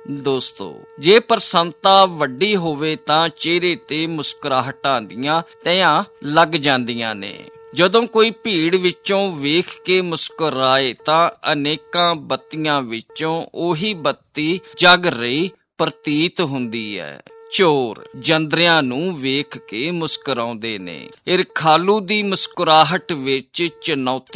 ਦੋਸਤੋ, ਜੇ ਪ੍ਰਸੰਨਤਾ ਵੱਡੀ ਹੋਵੇ ਤਾਂ ਚਿਹਰੇ ਤੇ ਮੁਸਕਰਾਹਟਾਂ ਦੀਆਂ ਤਹਿਆਂ ਲੱਗ ਜਾਂਦੀਆਂ ਨੇ। ਜਦੋਂ ਕੋਈ ਭੀੜ ਵਿੱਚੋਂ ਵੇਖ ਕੇ ਮੁਸਕਰਾਏ ਤਾਂ ਅਨੇਕਾਂ ਬੱਤੀਆਂ ਵਿੱਚੋਂ ਉਹੀ ਬੱਤੀ ਜਗ ਰਹੀ ਪ੍ਰਤੀਤ ਹੁੰਦੀ ਹੈ। ਚੋਰ ਜੰਦਰਿਆਂ ਨੂੰ ਵੇਖ ਕੇ ਮੁਸਕਰਾਉਂਦੇ ਨੇ। ਰਖਾਲੂ ਦੀ ਮੁਸਕਰਾਹਟ ਵਿੱਚ ਚੁਣੌਤੀ